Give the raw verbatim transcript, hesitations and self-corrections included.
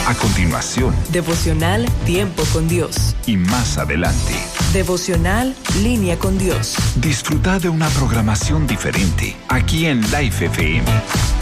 A continuación, Devocional Tiempo con Dios. y más adelante, Devocional Línea con Dios. disfruta de una programación diferente aquí en Life F M.